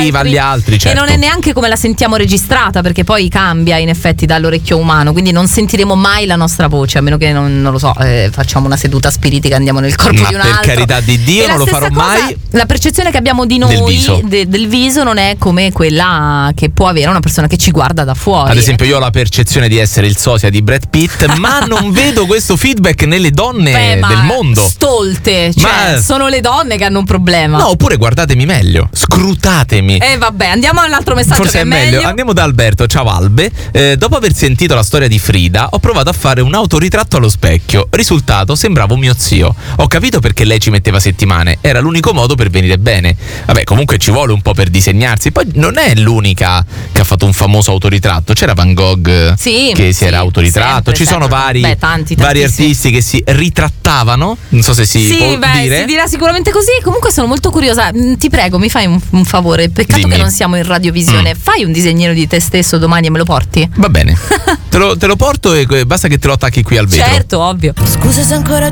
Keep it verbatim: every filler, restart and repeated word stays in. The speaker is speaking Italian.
altri, ma gli altri, certo. E non è neanche come la sentiamo registrata, perché poi cambia in effetti dall'orecchio umano, quindi non sentiremo mai la nostra voce, a meno che non, non lo so, eh, facciamo una seduta spiritica, andiamo nel corpo ma di un per altro. carità di Dio, E non lo stessa farò cosa, mai. La percezione che abbiamo di noi Del viso. de- del viso non è come quella che può avere una persona che ci guarda da fuori. Ad esempio, io ho la percezione di essere il sosia di Brad Pitt, ma non vedo questo feedback nelle donne Beh, ma del mondo. stolte, cioè Ma- sono le donne che hanno un problema. No, oppure guardatemi meglio, scrutatemi. E vabbè, andiamo all'altro messaggio. Forse che è meglio. Andiamo da Alberto. Ciao Albe. Eh, dopo aver sentito la storia di Frida, ho provato a fare un autoritratto allo specchio. Risultato, sembravo mio zio. Ho capito perché lei ci metteva settimane. Era l'unico modo per venire bene. Vabbè, comunque ci vuole un po' per disegnarsi. Poi non è l'unica che ha fatto un famoso autoritratto. C'era Van Gogh Sì, che si sì, era autoritratto. sempre, ci sono sempre. vari, Beh, tanti, vari tantissimi. artisti che si ritrattavano. Non so se si Sì, può beh, dire. si dirà sicuramente così. Comunque sono molto curiosa. Mm, Ti prego, mi fai un, un favore. Peccato Dimmi. che non siamo in radiovisione. Mm. Fai un disegnino di te stesso domani e me lo porti? Va bene. te, lo, te lo porto e basta che te lo attacchi qui al vetro. Certo, ovvio. Scusa se ancora